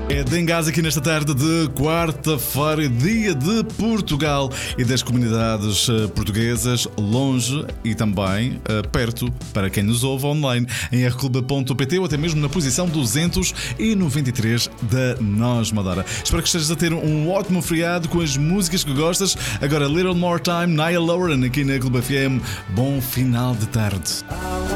É Dengaze aqui nesta tarde de quarta-feira, dia de Portugal e das comunidades portuguesas, longe e também perto, para quem nos ouve online em rclub.pt ou até mesmo na posição 293 da Nós Madara. Espero que estejas a ter um ótimo feriado com as músicas que gostas. Agora Little More Time, Niall Lauren aqui na Club FM. Bom final de tarde.